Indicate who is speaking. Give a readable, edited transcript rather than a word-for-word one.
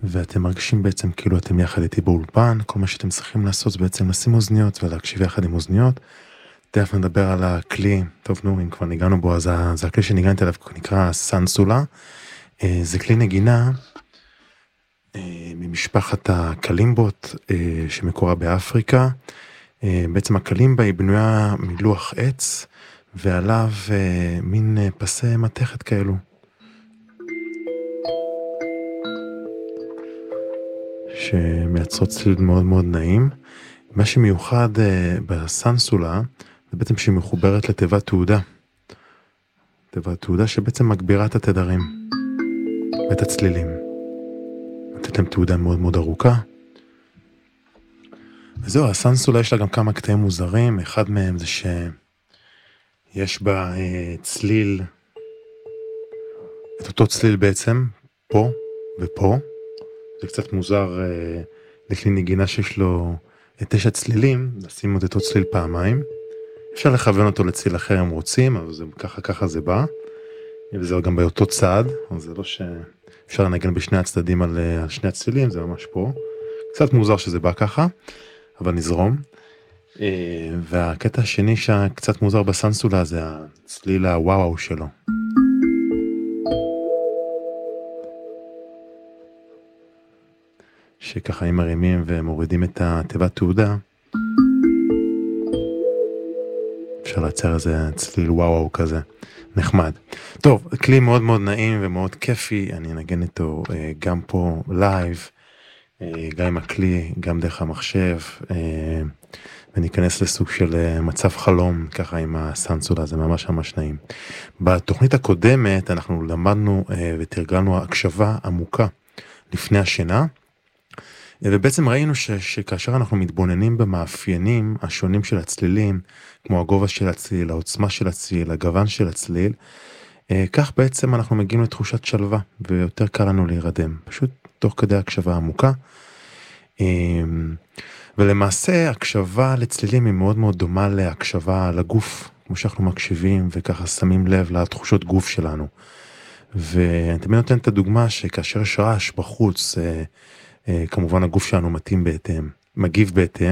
Speaker 1: ואתם מרגישים בעצם כאילו אתם יחד איתי באולפן, כל מה שאתם צריכים לעשות זה בעצם לשים אוזניות ולהקשיב יחד עם אוזניות. תכף נדבר על הכלי, טוב נו, אם כבר ניגענו בו, אז זה הכלי שניגעתי עליו, נקרא סנסולה. זה כלי נגינה ממשפחת הקלימבות שמקורה באפריקה. בעצם הקלימבה היא בנויה מלוח עץ, ועליו מין פסי מתכת כאלו. שמייצרות צליל מאוד מאוד נעים. מה שמיוחד בסנסולה, זה בעצם שהיא מחוברת לתיבת תעודה. תיבת תעודה שבעצם מגבירה את התדרים ואת הצלילים. נתת להם תעודה מאוד מאוד ארוכה. וזהו, הסנסולה יש לה גם כמה קטעים מוזרים. אחד מהם זה שיש בה צליל, את אותו צליל בעצם, פה ופה. זה קצת מוזר לכלי נגינה שיש לו 9 צלילים, לשים את אותו צליל פעמיים. אפשר לכוון אותו לצליל אחר אם רוצים, אבל זה, ככה זה בא. וזה גם באותו צד, אז זה לא שאפשר לנגן בשני הצדדים על שני הצלילים, זה ממש פה. קצת מוזר שזה בא ככה, אבל נזרום. והקטע השני שקצת מוזר בסנסולה זה הצליל הוואו שלו. שככה אם מרימים ומורידים את התיבת תעודה, אפשר לייצר איזה צליל וואו כזה, נחמד. טוב, כלי מאוד מאוד נעים ומאוד כיפי, אני אנגן איתו גם פה לייב, גם עם הכלי, גם דרך המחשב, וניכנס לסוג של מצב חלום, ככה עם הסנסולה, זה ממש ממש נעים. בתוכנית הקודמת אנחנו למדנו ותרגלנו הקשבה עמוקה לפני השינה, ובעצם ראינו שכאשר אנחנו מתבוננים במאפיינים השונים של הצלילים, כמו הגובה של הצליל, העוצמה של הצליל, הגוון של הצליל, כך בעצם אנחנו מגיעים לתחושת שלווה, ויותר קל לנו להירדם, פשוט תוך כדי הקשבה עמוקה. ולמעשה הקשבה לצלילים היא מאוד מאוד דומה להקשבה לגוף, כמו שאנחנו מקשיבים וככה שמים לב לתחושות גוף שלנו. ואני תמיד נותן את הדוגמה שכאשר יש רעש בחוץ, כמובן הגוף שלנו מתאים בהתאם, מגיב בהתאם,